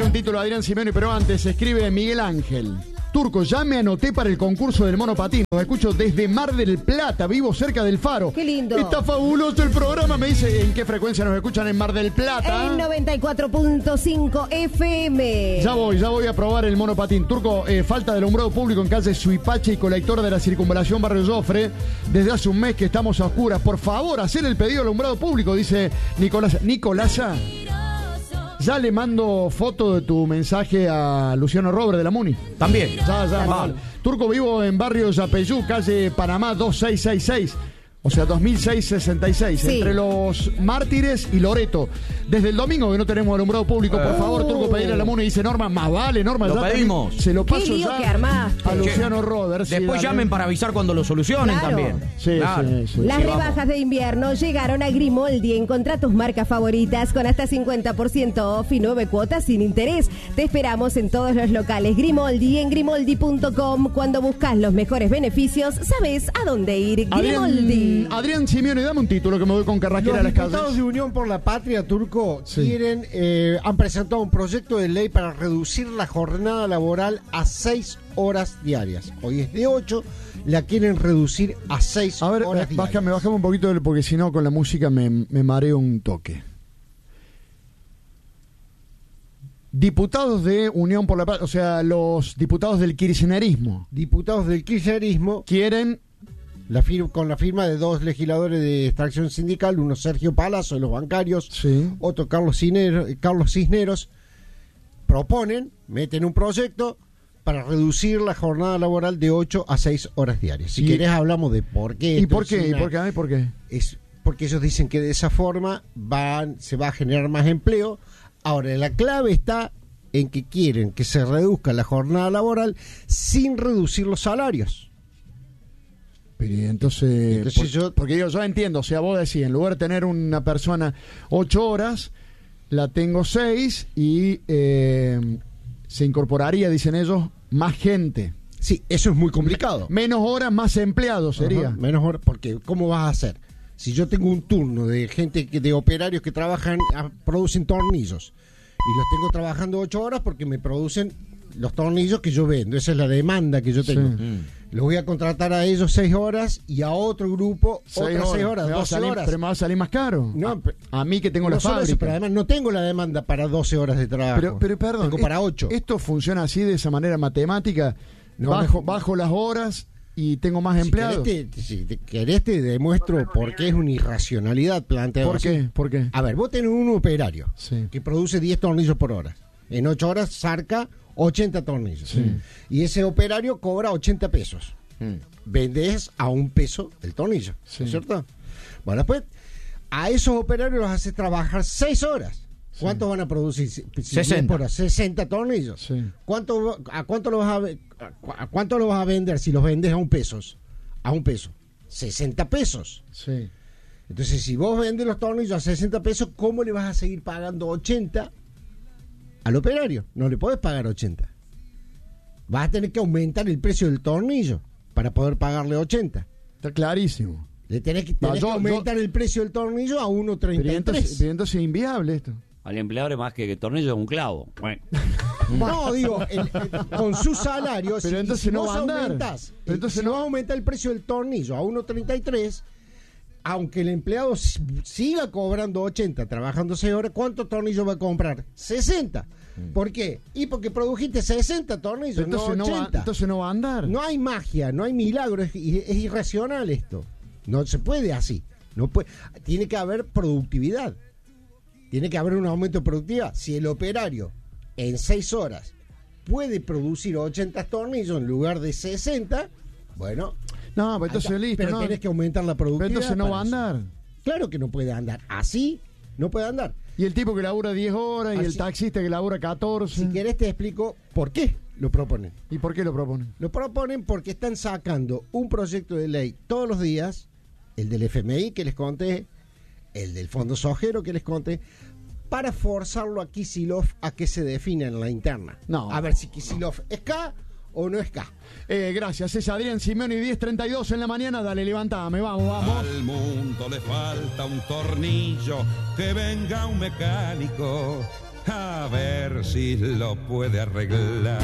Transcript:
buen título, Adrián Simeoni, pero antes escribe Miguel Ángel. Turco, ya me anoté para el concurso del monopatín. Los escucho desde Mar del Plata, vivo cerca del Faro. Qué lindo. Está fabuloso el programa. Me dice en qué frecuencia nos escuchan en Mar del Plata. En 94.5 FM. Ya voy a probar el monopatín. Turco, falta de alumbrado público en calle Suipache y colector de la circunvalación Barrio Jofre. Desde hace un mes que estamos a oscuras. Por favor, hacer el pedido de alumbrado público, dice Nicolasa. Ya le mando foto de tu mensaje a Luciano Robert de la MUNI. También. Ya. Vale. Turco, vivo en barrio Yapeyú, calle Panamá 2666. O sea, 2666, Sí. entre los Mártires y Loreto. Desde el domingo que no tenemos alumbrado público, por favor, Turco, pedirle a la MUNI. Dice Norma, más vale, Norma. Lo ya pedimos. Se lo paso Qué lío ya que armaste. a Luciano Robert. sí, Después dale. llamen para avisar cuando lo solucionen Claro. también. Sí. Las Sí, rebajas vamos. de invierno llegaron a Grimoldi. Encontrá tus marcas favoritas con hasta 50% off y 9 cuotas sin interés. Te esperamos en todos los locales Grimoldi y en grimoldi.com. Cuando buscas los mejores beneficios, sabes a dónde ir. Grimoldi. Adrián Simeoni, dame un título que me voy con Carraquera a Los las diputados calles. de Unión por la Patria, Turco, Sí. han presentado un proyecto de ley para reducir la jornada laboral a 6 horas diarias. Hoy es de 8, la quieren reducir a 6 A ver, horas diarias. bájame un poquito, porque si no con la música me mareo un toque. Diputados de Unión por la Paz, o sea, los diputados del kirchnerismo Diputados del kirchnerismo, quieren... con la firma de 2 legisladores de extracción sindical, uno Sergio Palazzo de los bancarios, Sí. otro Carlos Cisneros, meten un proyecto para reducir la jornada laboral de 8 a 6 horas diarias. Si Y- querés hablamos de por qué. ¿Y esto por es qué? ¿Y una- por qué? Ay, ¿por qué? Es porque ellos dicen que de esa forma se va a generar más empleo. Ahora, la clave está en que quieren que se reduzca la jornada laboral sin reducir los salarios. Pero entonces, Entonces porque yo entiendo, o sea, vos decís, en lugar de tener una persona 8 horas, la tengo 6 y se incorporaría, dicen ellos, más gente. Sí, eso es muy complicado. Menos horas, más empleados sería. Ajá, menos horas, porque ¿cómo vas a hacer? Si yo tengo un turno de gente, de operarios que producen tornillos, y los tengo trabajando 8 horas porque me producen los tornillos que yo vendo, esa es la demanda que yo tengo. Sí. Los voy a contratar a ellos 6 horas y a otro grupo otras 6 horas, Me va a 12 salir- horas. Pero me va a salir más caro. No, a mí que tengo no la solo eso, fábrica. pero además no tengo la demanda para 12 horas de trabajo. Pero perdón, tengo para 8. ¿Esto funciona así, de esa manera matemática? No, Bajo las horas y tengo más Si empleados. si querés te demuestro por qué es una irracionalidad planteado ¿Por así. qué? ¿Por qué? A ver, vos tenés un operario Sí. que produce 10 tornillos por hora. En 8 horas saca 80 tornillos. Sí. Y ese operario cobra 80 pesos. Vendés a $1 el tornillo, Sí. ¿no es cierto? Bueno, después a esos operarios los haces trabajar 6 horas. ¿Cuántos van a producir? 60. Por hora, 60 tornillos. Sí. ¿A cuánto lo vas a vender si los vendes a $1? A $1. 60 pesos. Sí. Entonces, si vos vendes los tornillos a 60 pesos, ¿cómo le vas a seguir pagando 80 al operario? No le podés pagar 80. Vas a tener que aumentar el precio del tornillo para poder pagarle 80. Está clarísimo. Le tenés que yo- aumentar el precio del tornillo a Pero 1.33. entonces es inviable esto. Al empleador es más que tornillo es un clavo. Bueno. No, digo, con su salario, Pero entonces no vos va a andar. aumentás, Pero entonces si no- vos aumentás el precio del tornillo a 1.33, aunque el empleado siga cobrando 80, trabajando 6 horas, ¿cuántos tornillos va a comprar? 60. ¿Por qué? Y porque produjiste 60 tornillos, Pero entonces, no no va, 80. entonces no va a andar. No hay magia, no hay milagro, es irracional esto. No se puede así. No puede, tiene que haber productividad. Tiene que haber un aumento de productividad. Si el operario en 6 horas puede producir 80 tornillos en lugar de 60, bueno, No, pero entonces listo. pero no. tenés que aumentar la Pero productividad. entonces no para va a eso. andar. Claro que no puede andar. Así no puede andar. Y el tipo que labura 10 horas y el Así- taxista que labura 14. Si querés te explico por qué lo proponen. ¿Y por qué lo proponen? Lo proponen porque están sacando un proyecto de ley todos los días, el del FMI que les conté, el del Fondo Sojero que les conté, para forzarlo a Kicillof a que se defina en la interna. No. A ver si Kicillof es K o no es K. Gracias, es Adrián Simeoni, 10:32 en la mañana. Dale, levantame, vamos. Al mundo le falta un tornillo, que venga un mecánico a ver ver si lo puede arreglar.